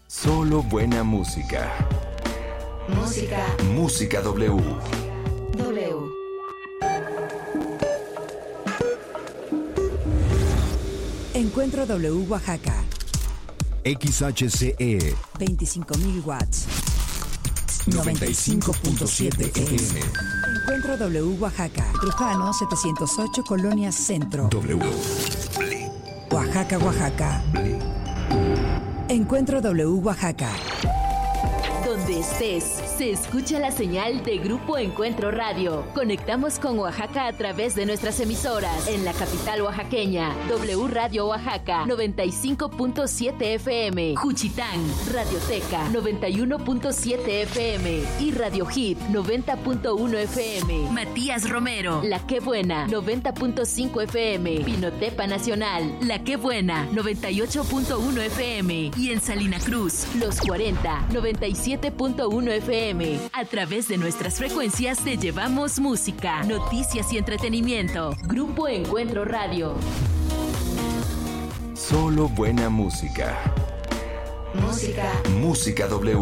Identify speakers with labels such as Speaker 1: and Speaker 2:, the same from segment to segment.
Speaker 1: Solo buena música. Música W.
Speaker 2: Encuentro W Oaxaca.
Speaker 1: XHCE
Speaker 2: 25,000 watts.
Speaker 1: 95.7 FM.
Speaker 2: Encuentro W Oaxaca. Trujano 708 Colonia Centro.
Speaker 1: W.
Speaker 2: Oaxaca, Oaxaca. Encuentro W Oaxaca.
Speaker 3: Donde estés, se escucha la señal de Grupo Encuentro Radio. Conectamos con Oaxaca a través de nuestras emisoras. En la capital oaxaqueña, W Radio Oaxaca, 95.7 FM. Juchitán, Radioteca, 91.7 FM. Y Radio Hit, 90.1 FM. Matías Romero, La Qué Buena, 90.5 FM. Pinotepa Nacional, La Qué Buena, 98.1 FM. Y en Salina Cruz, Los 40, 97.1 FM. A través de nuestras frecuencias te llevamos música, noticias y entretenimiento. Grupo Encuentro Radio.
Speaker 1: Solo buena música. Música W.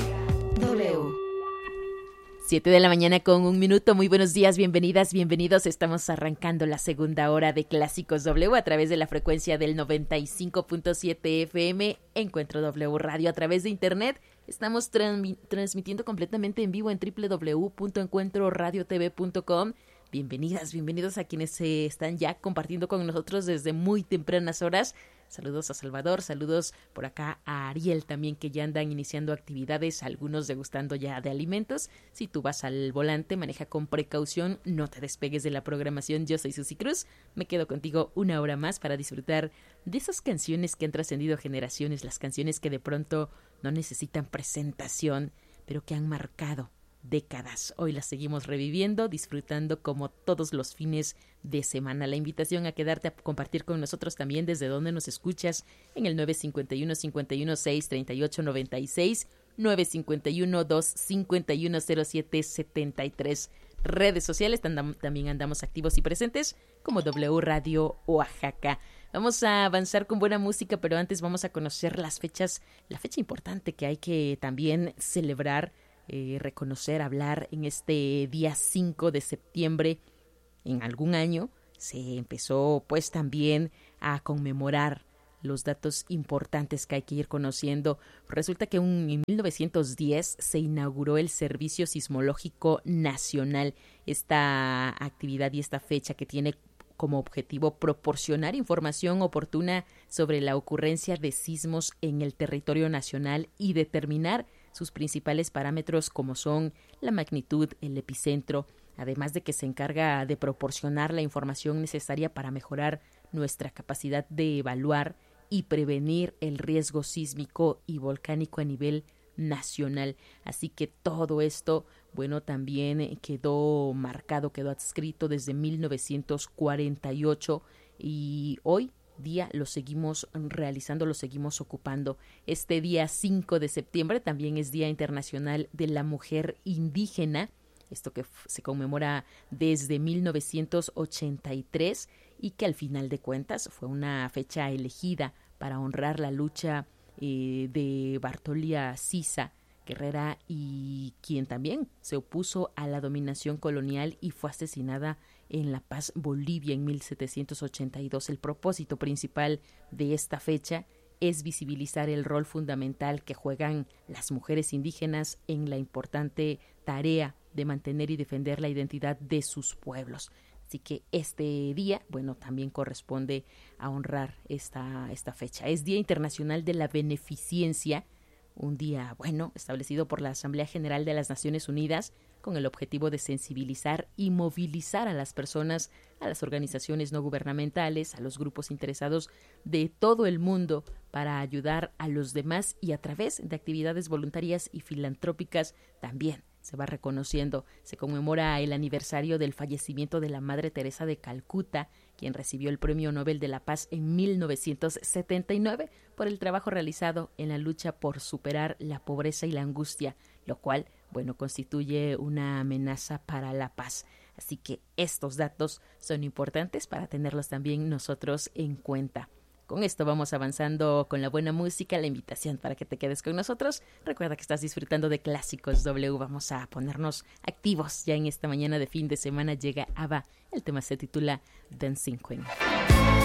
Speaker 3: 7 de la mañana con 1 minuto. Muy buenos días, bienvenidas, bienvenidos. Estamos arrancando la segunda hora de Clásicos W a través de la frecuencia del 95.7 FM. Encuentro W Radio a través de internet. Estamos transmitiendo completamente en vivo en www.encuentroradiotv.com. Bienvenidas, bienvenidos a quienes se están ya compartiendo con nosotros desde muy tempranas horas. Saludos a Salvador, saludos por acá a Ariel también, que ya andan iniciando actividades, algunos degustando ya de alimentos. Si tú vas al volante, maneja con precaución, no te despegues de la programación. Yo soy Susi Cruz, me quedo contigo una hora más para disfrutar de esas canciones que han trascendido generaciones, las canciones que de pronto no necesitan presentación, pero que han marcado décadas. Hoy las seguimos reviviendo, disfrutando como todos los fines de semana. La invitación a quedarte a compartir con nosotros también desde donde nos escuchas en el 951-516-3896, 951-251-0773. Redes sociales, también andamos activos y presentes como W Radio Oaxaca. Vamos a avanzar con buena música, pero antes vamos a conocer las fechas, la fecha importante que hay que también celebrar, reconocer, hablar en este día 5 de septiembre. En algún año se empezó pues también a conmemorar los datos importantes que hay que ir conociendo. Resulta que en 1910 se inauguró el Servicio Sismológico Nacional. Esta actividad y esta fecha que tiene como objetivo proporcionar información oportuna sobre la ocurrencia de sismos en el territorio nacional y determinar sus principales parámetros como son la magnitud, el epicentro, además de que se encarga de proporcionar la información necesaria para mejorar nuestra capacidad de evaluar y prevenir el riesgo sísmico y volcánico a nivel nacional. Así que todo esto, bueno, también quedó marcado, quedó adscrito desde 1948 y hoy día lo seguimos realizando, lo seguimos ocupando. Este día 5 de septiembre también es Día Internacional de la Mujer Indígena, esto que se conmemora desde 1983 y que al final de cuentas fue una fecha elegida para honrar la lucha de Bartolia Sisa Guerrera, y quien también se opuso a la dominación colonial y fue asesinada en La Paz, Bolivia, en 1782. El propósito principal de esta fecha es visibilizar el rol fundamental que juegan las mujeres indígenas en la importante tarea de mantener y defender la identidad de sus pueblos. Así que este día, bueno, también corresponde a honrar esta fecha. Es Día Internacional de la Beneficencia, un día, bueno, establecido por la Asamblea General de las Naciones Unidas con el objetivo de sensibilizar y movilizar a las personas, a las organizaciones no gubernamentales, a los grupos interesados de todo el mundo para ayudar a los demás, y a través de actividades voluntarias y filantrópicas también se va reconociendo. Se conmemora el aniversario del fallecimiento de la Madre Teresa de Calcuta, quien recibió el Premio Nobel de la Paz en 1979 por el trabajo realizado en la lucha por superar la pobreza y la angustia, lo cual, bueno, constituye una amenaza para la paz. Así que estos datos son importantes para tenerlos también nosotros en cuenta. Con esto vamos avanzando con la buena música, la invitación para que te quedes con nosotros. Recuerda que estás disfrutando de Clásicos W. Vamos a ponernos activos. Ya en esta mañana de fin de semana llega ABBA. El tema se titula Dancing Queen.